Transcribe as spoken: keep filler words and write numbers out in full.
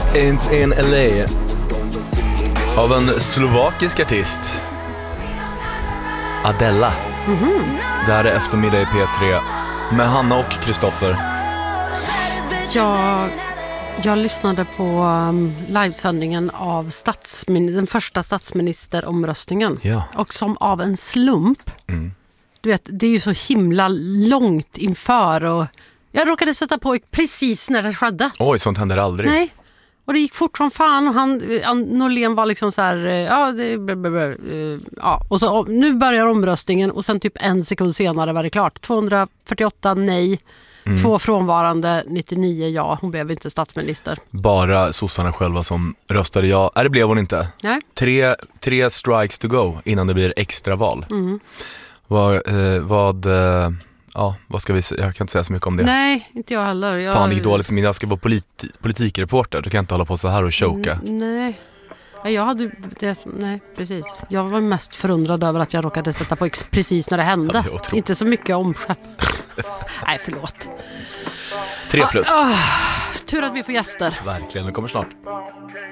Ain't in L A av en slovakisk artist, Adela. Mm-hmm. Det här är eftermiddag i P tre med Hanna och Kristoffer. Jag, jag lyssnade på um, livesändningen av statsmin- den första statsministeromröstningen. Ja. Och som av en slump, mm. du vet, det är ju så himla långt inför och jag råkade sätta på precis när det skedde. Oj, sånt händer aldrig. Nej. Och det gick fort som fan och han, Norlén var liksom så här, ja, det, b, b, b, ja. Och så nu börjar omröstningen och sen typ en sekund senare var det klart. tvåhundrafyrtioåtta nej, mm. två frånvarande, nittionio ja. Hon blev inte statsminister. Bara sossarna själva som röstade ja. Nej, det blev hon inte. Nej. Tre, tre strikes to go innan det blir extra val. Mm. Vad, eh, vad eh, ja, vad ska vi säga? Jag kan inte säga så mycket om det. Nej, inte jag heller. Jag... Fan, det gick dåligt. Men jag ska vara politi- politikreporter. Du kan inte hålla på så här och choka. Mm, nej. Jag hade det, nej, precis. Jag var mest förundrad över att jag råkade sätta på ex- precis när det hände. Ja, det inte så mycket om själv. Nej, förlåt. Tre plus. Ah, ah, tur att vi får gäster. Verkligen, det kommer snart.